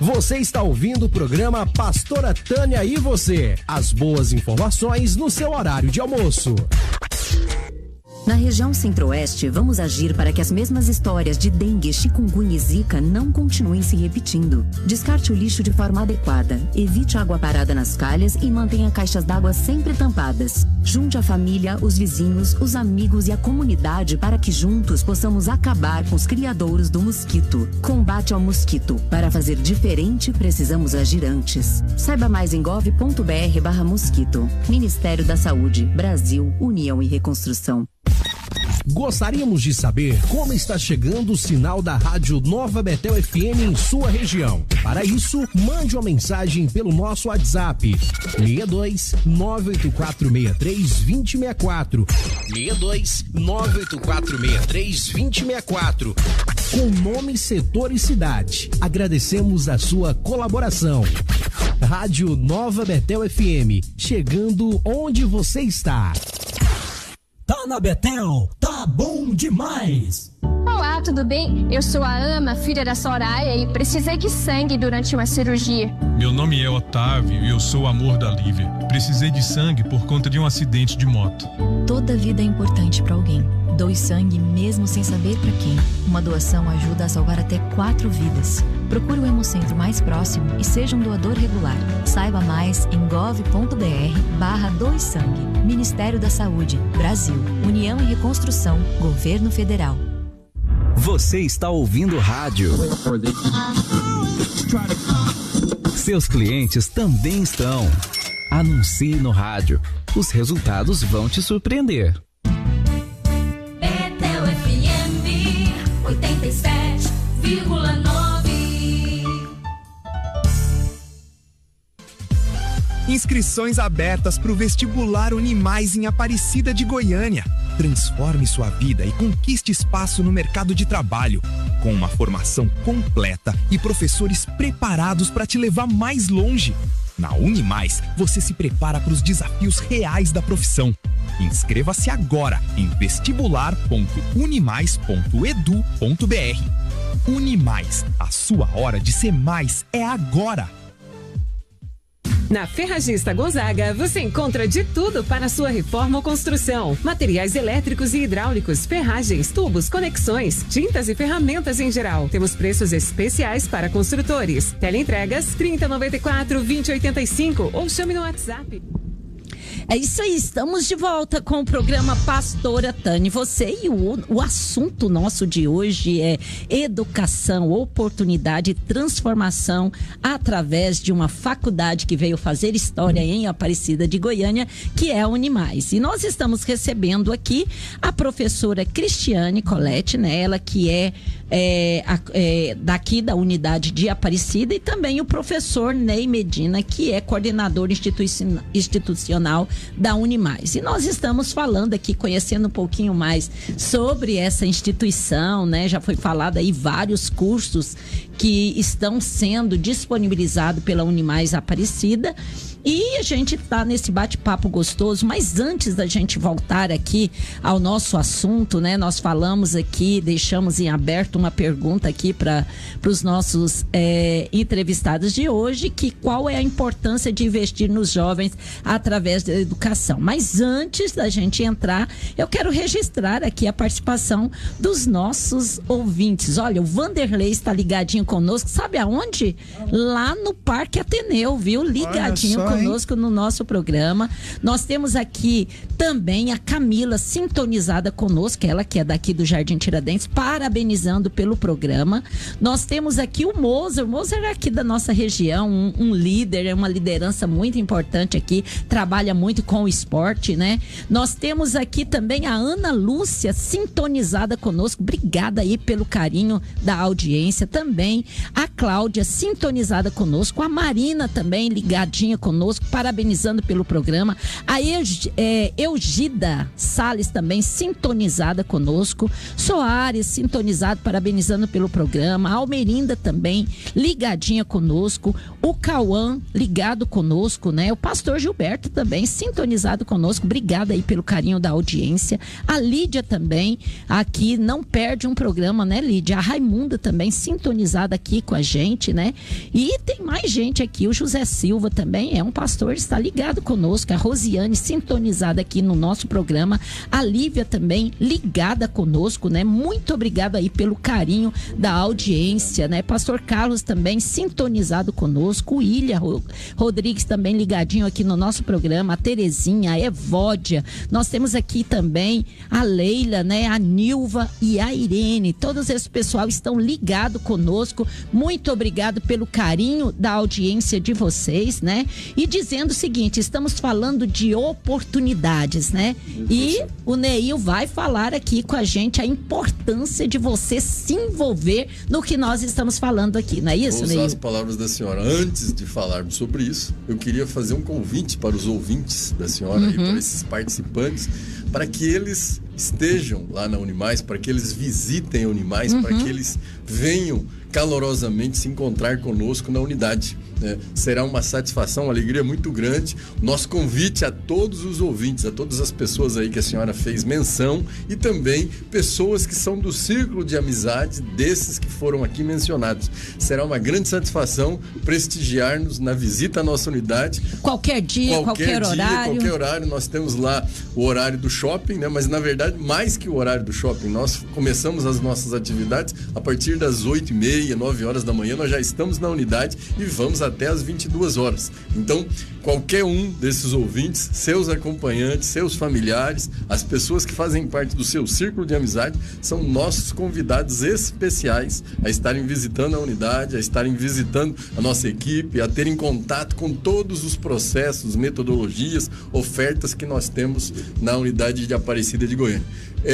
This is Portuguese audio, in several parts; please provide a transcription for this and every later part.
Você está ouvindo o programa Pastora Tânia e você. As boas informações no seu horário de almoço. Na região centro-oeste, vamos agir para que as mesmas histórias de dengue, chikungunya e zika não continuem se repetindo. Descarte o lixo de forma adequada, evite água parada nas calhas e mantenha caixas d'água sempre tampadas. Junte a família, os vizinhos, os amigos e a comunidade para que juntos possamos acabar com os criadouros do mosquito. Combate ao mosquito. Para fazer diferente, precisamos agir antes. Saiba mais em gov.br/mosquito. Ministério da Saúde, Brasil, União e Reconstrução. Gostaríamos de saber como está chegando o sinal da Rádio Nova Betel FM em sua região. Para isso, mande uma mensagem pelo nosso WhatsApp 62 98463 2064 62 98463 2064 com nome, setor e cidade. Agradecemos a sua colaboração. Rádio Nova Betel FM, chegando onde você está. Tá na Betel, tá bom demais! Olá, tudo bem? Eu sou a Ama, filha da Soraya, e precisei de sangue durante uma cirurgia. Meu nome é Otávio e eu sou o amor da Lívia. Precisei de sangue por conta de um acidente de moto. Toda vida é importante para alguém. Doe sangue mesmo sem saber para quem. Uma doação ajuda a salvar até 4 vidas. Procure o Hemocentro mais próximo e seja um doador regular. Saiba mais em gov.br/doe-sangue. Ministério da Saúde, Brasil, União e Reconstrução, Governo Federal. Você está ouvindo rádio. Seus clientes também estão. Anuncie no rádio. Os resultados vão te surpreender. Betel FM 87,9. Inscrições abertas para o vestibular Unimais em Aparecida de Goiânia. Transforme sua vida e conquiste espaço no mercado de trabalho. Com uma formação completa e professores preparados para te levar mais longe. Na Unimais, você se prepara para os desafios reais da profissão. Inscreva-se agora em vestibular.unimais.edu.br. Unimais, a sua hora de ser mais é agora. Na Ferragista Gonzaga, você encontra de tudo para a sua reforma ou construção. Materiais elétricos e hidráulicos, ferragens, tubos, conexões, tintas e ferramentas em geral. Temos preços especiais para construtores. Teleentregas 3094-2085 ou chame no WhatsApp. É isso aí, estamos de volta com o programa Pastora Tânia. Você e o assunto nosso de hoje é educação, oportunidade e transformação através de uma faculdade que veio fazer história em Aparecida de Goiânia, que é a Unimais. E nós estamos recebendo aqui a professora Cristiane Colette, né? Ela que é daqui da unidade de Aparecida, e também o professor Ney Medina, que é coordenador institucional da Unimais. E nós estamos falando aqui, conhecendo um pouquinho mais sobre essa instituição, né? Já foi falado aí vários cursos que estão sendo disponibilizados pela Unimais Aparecida. E a gente tá nesse bate-papo gostoso, mas antes da gente voltar aqui ao nosso assunto, né? Nós falamos aqui, deixamos em aberto uma pergunta aqui para os nossos entrevistados de hoje, que qual é a importância de investir nos jovens através da educação. Mas antes da gente entrar, eu quero registrar aqui a participação dos nossos ouvintes. Olha, o Vanderlei está ligadinho conosco, sabe aonde? Lá no Parque Ateneu, viu? Ligadinho conosco no nosso programa. Nós temos aqui também a Camila sintonizada conosco, ela que é daqui do Jardim Tiradentes, parabenizando pelo programa. Nós temos aqui o Moser é aqui da nossa região, um líder, é uma liderança muito importante aqui, trabalha muito com o esporte, né? Nós temos aqui também a Ana Lúcia sintonizada conosco, obrigada aí pelo carinho da audiência, também a Cláudia sintonizada conosco, a Marina também ligadinha conosco, parabenizando pelo programa, a Eugida Salles também sintonizada conosco, Soares sintonizado, parabenizando pelo programa, a Almerinda também ligadinha conosco, o Cauã ligado conosco, né? O pastor Gilberto também sintonizado conosco, obrigada aí pelo carinho da audiência, a Lídia também aqui não perde um programa, né, Lídia? A Raimunda também sintonizada sintonizado aqui com a gente, né? E tem mais gente aqui, o José Silva também é um pastor, está ligado conosco, a Rosiane sintonizada aqui no nosso programa, a Lívia também ligada conosco, né? Muito obrigado aí pelo carinho da audiência, né? Pastor Carlos também sintonizado conosco, o Ilha Rodrigues também ligadinho aqui no nosso programa, a Terezinha, a Evódia, nós temos aqui também a Leila, né? A Nilva e a Irene, todos esse pessoal estão ligados conosco, muito obrigado pelo carinho da audiência de vocês, né? E dizendo o seguinte, estamos falando de oportunidades, né? E o Neil vai falar aqui com a gente a importância de você se envolver no que nós estamos falando aqui, não é isso, Neil? Vou usar as palavras da senhora. Antes de falarmos sobre isso, eu queria fazer um convite para os ouvintes da senhora e para esses participantes, para que eles estejam lá na Unimais, para que eles visitem a Unimais, para que eles venham calorosamente se encontrar conosco na unidade. Será uma satisfação, uma alegria muito grande. Nosso convite a todos os ouvintes, a todas as pessoas aí que a senhora fez menção e também pessoas que são do círculo de amizade desses que foram aqui mencionados. Será uma grande satisfação prestigiar-nos na visita à nossa unidade. Qualquer dia, qualquer horário. Qualquer horário. Nós temos lá o horário do shopping, né? Mas na verdade, mais que o horário do shopping, nós começamos as nossas atividades a partir das 8h30, 9 horas da manhã, nós já estamos na unidade e vamos até às 22 horas. Então, qualquer um desses ouvintes, seus acompanhantes, seus familiares, as pessoas que fazem parte do seu círculo de amizade, são nossos convidados especiais a estarem visitando a unidade, a estarem visitando a nossa equipe, a terem contato com todos os processos, metodologias, ofertas que nós temos na unidade de Aparecida de Goiânia.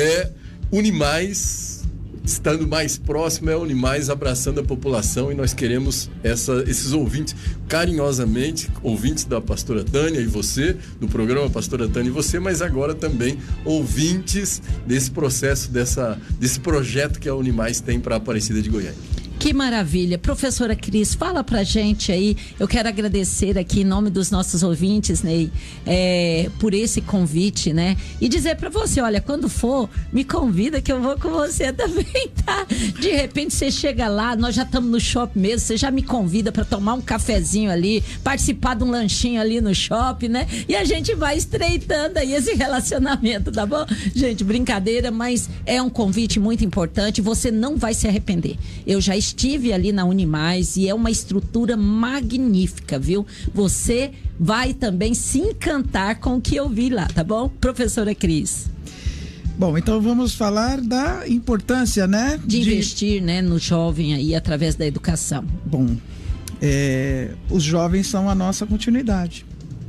Unimais estando mais próximo, é a Unimais abraçando a população, e nós queremos esses ouvintes carinhosamente, ouvintes da pastora Tânia e você, do programa Pastora Tânia e você, mas agora também ouvintes desse processo, desse projeto que a Unimais tem para a Aparecida de Goiânia. Que maravilha. Professora Cris, fala pra gente aí, eu quero agradecer aqui em nome dos nossos ouvintes, Ney, por esse convite, né? E dizer pra você, olha, quando for, me convida que eu vou com você também, tá? De repente você chega lá, nós já estamos no shopping mesmo, você já me convida pra tomar um cafezinho ali, participar de um lanchinho ali no shopping, né? E a gente vai estreitando aí esse relacionamento, tá bom? Gente, brincadeira, mas é um convite muito importante, você não vai se arrepender. Eu já estive ali na Unimais e é uma estrutura magnífica, viu? Você vai também se encantar com o que eu vi lá, tá bom? Professora Cris. Bom, então vamos falar da importância, né? De investir, né, no jovem aí através da educação. Bom, os jovens são a nossa continuidade.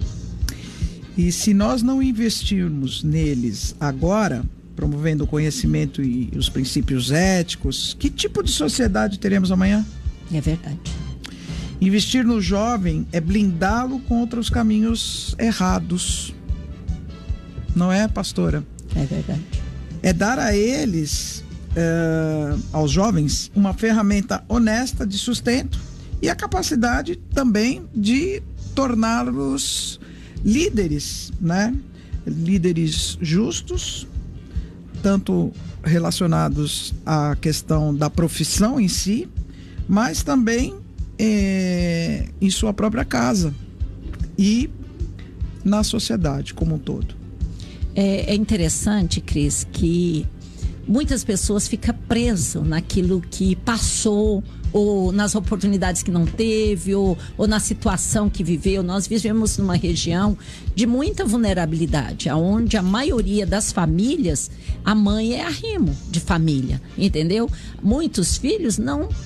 E se nós não investirmos neles agora, promovendo o conhecimento e os princípios éticos, que tipo de sociedade teremos amanhã? É verdade. Investir no jovem é blindá-lo contra os caminhos errados. Não é, pastora? É verdade. É dar a eles, aos jovens, uma ferramenta honesta de sustento e a capacidade também de torná-los líderes, né? Líderes justos, tanto relacionados à questão da profissão em si, mas também em sua própria casa e na sociedade como um todo. É interessante, Cris, que muitas pessoas ficam presas naquilo que passou, ou nas oportunidades que não teve, ou na situação que viveu. Nós vivemos numa região de muita vulnerabilidade, onde a maioria das famílias, a mãe é arrimo de família, entendeu? Muitos filhos não